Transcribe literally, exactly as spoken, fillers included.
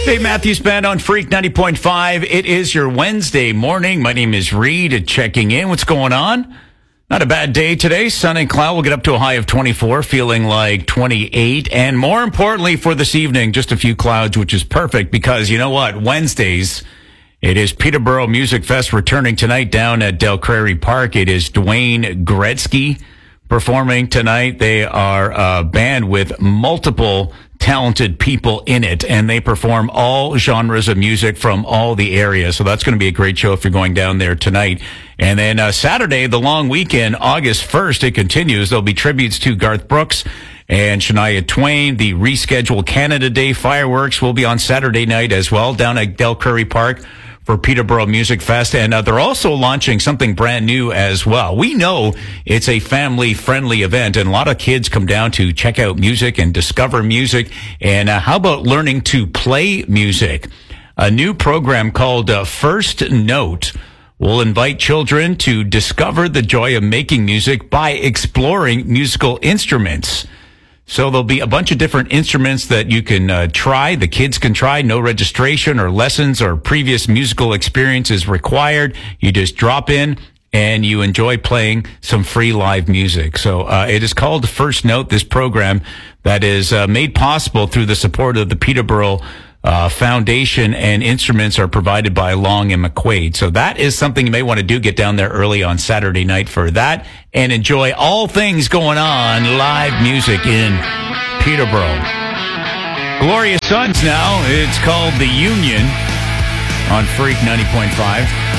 Dave Matthews Band on Freak ninety point five. It is your Wednesday morning. My name is Reed, checking in. What's going on? Not a bad day today. Sun and cloud. We'll get up to a high of twenty-four, feeling like twenty-eight. And more importantly for this evening, just a few clouds, which is perfect because you know what? Wednesdays, it is Peterborough Music Fest returning tonight down at Del Prairie Park. It is Dwayne Gretzky performing tonight. They are a band with multiple talented people in it, and they perform all genres of music from all the areas. So that's going to be a great show if you're going down there tonight. And then uh, Saturday, the long weekend, August first, it continues. There'll be tributes to Garth Brooks and Shania Twain. The rescheduled Canada Day fireworks will be on Saturday night as well down at Del Prairie Park for Peterborough Music Fest. And uh, they're also launching something brand new as well. We know it's a family-friendly event, and a lot of kids come down to check out music and discover music. And uh, how about learning to play music? A new program called uh, First Note will invite children to discover the joy of making music by exploring musical instruments. So there'll be a bunch of different instruments that you can uh, try. The kids can try. No registration or lessons or previous musical experience is required. You just drop in and you enjoy playing some free live music. So uh, it is called First Note, this program that is uh, made possible through the support of the Peterborough Uh, Foundation, and instruments are provided by Long and McQuaid. So that is something you may want to do. Get down there early on Saturday night for that and enjoy all things going on, live music in Peterborough. Glorious Sons now. It's called The Union on Freak ninety point five.